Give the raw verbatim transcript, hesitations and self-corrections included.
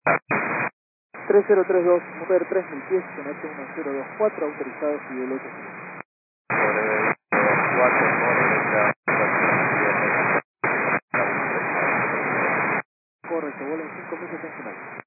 tres cero tres dos, mover tres mil pies con H uno cero dos cuatro, autorizado Fidel ocho. Correcto, vuelo en cinco meses en final.